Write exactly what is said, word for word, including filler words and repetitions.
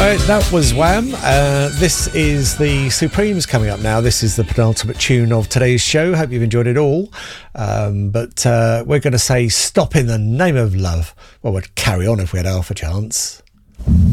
Right, that was Wham. Uh, this is the Supremes coming up now. This is the penultimate tune of today's show. Hope you've enjoyed it all. Um, but uh, we're going to say stop in the name of love. Well, we'd carry on if we had half a chance.